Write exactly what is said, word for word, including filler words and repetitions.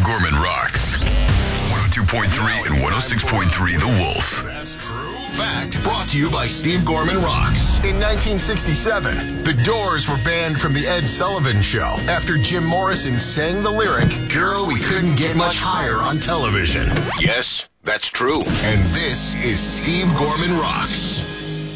Gorman Rocks. one oh two point three and one oh six point three The Wolf. That's true. Fact brought to you by Steve Gorman Rocks. In nineteen sixty-seven, the Doors were banned from the Ed Sullivan Show after Jim Morrison sang the lyric, "Girl, we couldn't get much higher on television." Yes, that's true. And this is Steve Gorman Rocks.